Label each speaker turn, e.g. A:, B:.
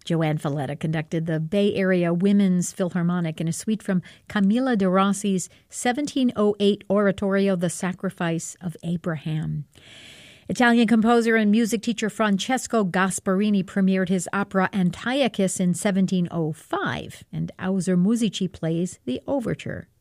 A: Joanne Falletta conducted the Bay Area Women's Philharmonic in a suite from Camilla de Rossi's 1708 oratorio, The Sacrifice of Abraham. Italian composer and music teacher Francesco Gasparini premiered his opera Antiochus in 1705, and Auser Musici plays the overture.